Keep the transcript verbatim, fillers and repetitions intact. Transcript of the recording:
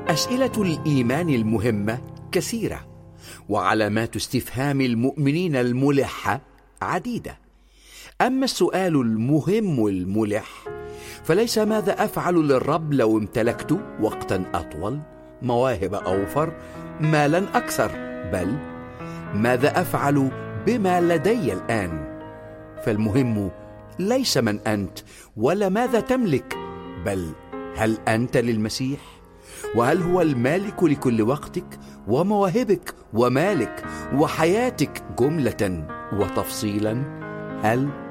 أسئلة الإيمان المهمة كثيرة، وعلامات استفهام المؤمنين الملحة عديدة. أما السؤال المهم الملح فليس ماذا أفعل للرب لو امتلكت وقتا أطول، مواهب أوفر، مالا أكثر، بل ماذا أفعل بما لدي الآن. فالمهم ليس من أنت ولا ماذا تملك، بل هل أنت للمسيح؟ وهل هو المالك لكل وقتك ومواهبك ومالك وحياتك جملة وتفصيلا؟ هل